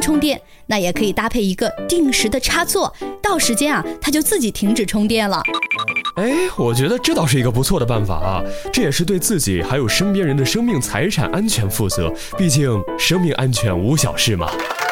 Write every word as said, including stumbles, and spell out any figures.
充电，那也可以搭配一个定时的插座，到时间啊，它就自己停止充电了。 哎，我觉得这倒是一个不错的办法啊，这也是对自己还有身边人的生命财产安全负责，毕竟生命安全无小事嘛。